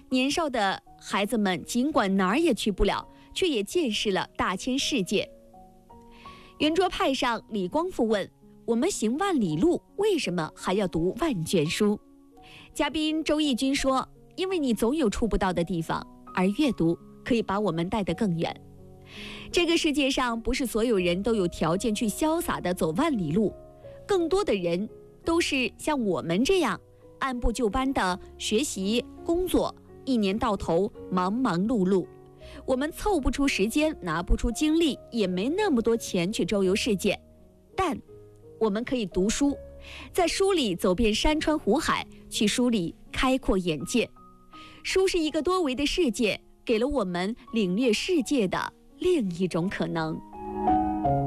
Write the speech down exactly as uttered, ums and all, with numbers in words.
年少的孩子们尽管哪儿也去不了，却也见识了大千世界。圆桌派上李光复问：我们行万里路，为什么还要读万卷书？嘉宾周轶君说：因为你总有触不到的地方，而阅读可以把我们带得更远。这个世界上不是所有人都有条件去潇洒地走万里路，更多的人都是像我们这样按部就班的学习工作，一年到头忙忙碌碌，我们凑不出时间，拿不出精力，也没那么多钱去周游世界，但我们可以读书，在书里走遍山川湖海，去书里开阔眼界。书是一个多维的世界，给了我们领略世界的另一种可能。